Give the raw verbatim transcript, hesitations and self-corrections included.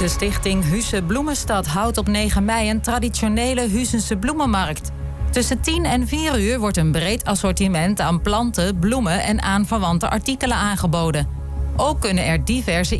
De stichting Husse Bloemenstad houdt op negen mei een traditionele Huzense bloemenmarkt. Tussen tien en vier uur wordt een breed assortiment aan planten, bloemen en aanverwante artikelen aangeboden. Ook kunnen er diverse